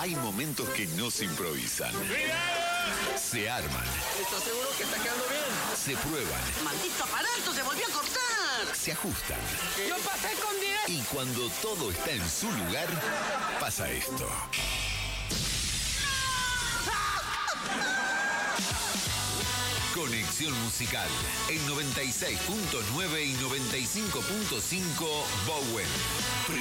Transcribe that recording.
Hay momentos que no se improvisan. Se arman. ¿Estás seguro que está quedando bien? Se prueban. ¡Maldito aparato! ¡Se volvió a cortar! Se ajustan. ¡Yo pasé con 10! Y cuando todo está en su lugar, pasa esto. Conexión musical en 96.9 y 95.5 Bowen.